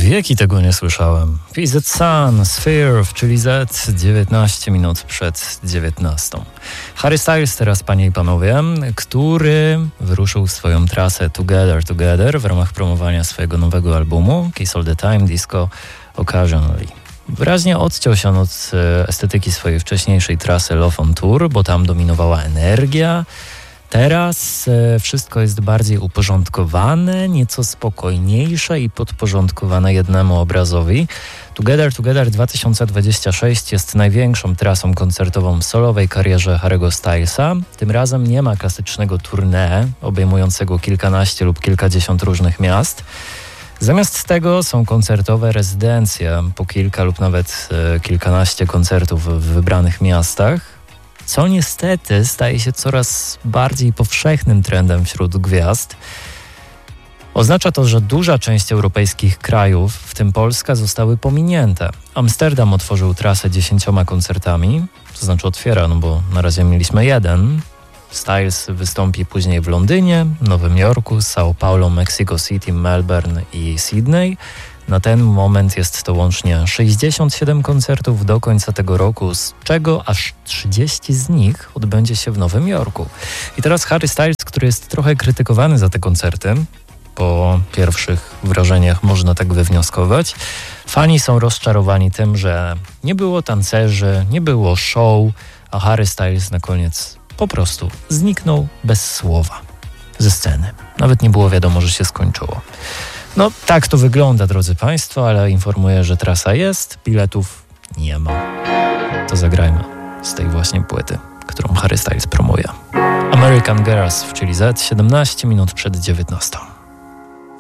wieki tego nie słyszałem. PZ Sun, Sphere, czyli Z, 19 minut przed 19. Harry Styles teraz, panie i panowie, który wyruszył swoją trasę Together w ramach promowania swojego nowego albumu Kiss All The Time, Disco Occasionally. Wyraźnie odciął się od estetyki swojej wcześniejszej trasy Love on Tour, bo tam dominowała energia. Teraz wszystko jest bardziej uporządkowane, nieco spokojniejsze i podporządkowane jednemu obrazowi. Together 2026 jest największą trasą koncertową w solowej karierze Harry'ego Stylesa. Tym razem nie ma klasycznego tournée obejmującego kilkanaście lub kilkadziesiąt różnych miast. Zamiast tego są koncertowe rezydencje, po kilka lub nawet kilkanaście koncertów w wybranych miastach, co niestety staje się coraz bardziej powszechnym trendem wśród gwiazd. Oznacza to, że duża część europejskich krajów, w tym Polska, zostały pominięte. Amsterdam otworzył trasę 10 koncertami, to znaczy otwiera, bo na razie mieliśmy jeden. Styles wystąpi później w Londynie, Nowym Jorku, São Paulo, Mexico City, Melbourne i Sydney. Na ten moment jest to łącznie 67 koncertów do końca tego roku, z czego aż 30 z nich odbędzie się w Nowym Jorku. I teraz Harry Styles, który jest trochę krytykowany za te koncerty, po pierwszych wrażeniach można tak wywnioskować. Fani są rozczarowani tym, że nie było tancerzy, nie było show, a Harry Styles na koniec po prostu zniknął bez słowa ze sceny. Nawet nie było wiadomo, że się skończyło. No tak to wygląda, drodzy Państwo, ale informuję, że trasa jest, biletów nie ma. To zagrajmy z tej właśnie płyty, którą Harry Styles promuje. American Girls, czyli Z, 17 minut przed 19.